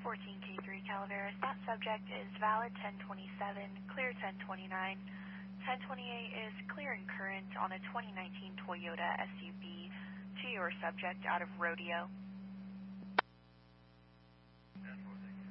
14K3 Calaveras. That subject is valid 1027, clear 1029. 1028 is clear and current on a 2019 Toyota SUV to your subject out of Rodeo. 10-4, thank you.